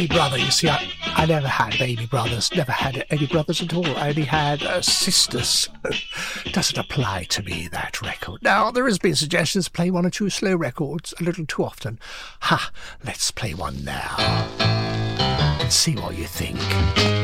brother. You see, I never had baby brothers, never had any brothers at all. I only had sisters. Doesn't apply to me, that record. Now, there has been suggestions to play one or two slow records a little too often. Let's play one now. Let's see what you think.